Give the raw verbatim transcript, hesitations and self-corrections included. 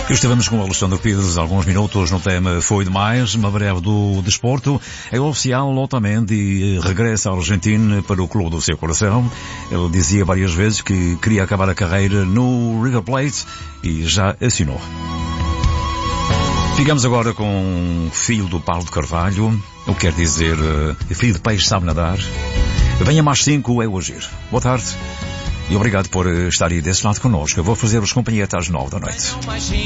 Estivemos com o Alexandre Pires alguns minutos no tema Foi Demais, uma breve do desporto. É oficial, Otamendi regressa à Argentina para o clube do seu coração. Ele dizia várias vezes que queria acabar a carreira no River Plate e já assinou. Ficamos agora com o filho do Paulo de Carvalho, o que quer dizer filho de peixe sabe nadar. Venha mais cinco, é o agir. Boa tarde e obrigado por estar aí desse lado connosco. Eu vou fazer-vos companhia até às nove da noite.